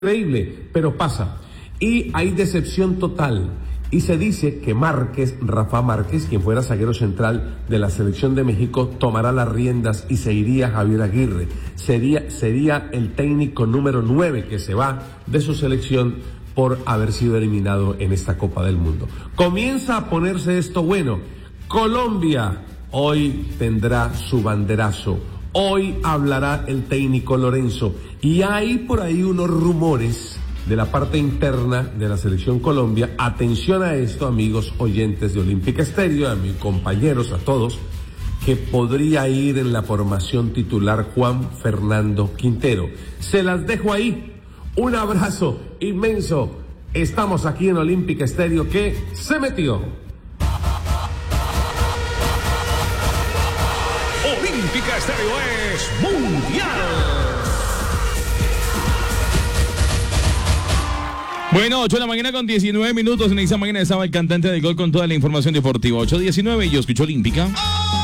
increíble, pero pasa. Y hay decepción total. Y se dice que Rafa Márquez, quien fuera zaguero central de la selección de México, tomará las riendas y se iría Javier Aguirre. Sería el técnico número 9 que se va de su selección por haber sido eliminado en esta Copa del Mundo. Comienza a ponerse esto bueno. Colombia hoy tendrá su banderazo. Hoy hablará el técnico Lorenzo. Y hay por ahí unos rumores de la parte interna de la selección Colombia. Atención a esto, amigos oyentes de Olímpica Estéreo, a mis compañeros, a todos, que podría ir en la formación titular Juan Fernando Quintero. Se las dejo ahí. Un abrazo inmenso. Estamos aquí en Olímpica Estéreo que se metió. Olímpica Estéreo es mundial. Bueno, 8 de la mañana con 19 minutos. En esa mañana estaba el cantante del gol con toda la información deportiva. 8:19 y yo escucho Olímpica.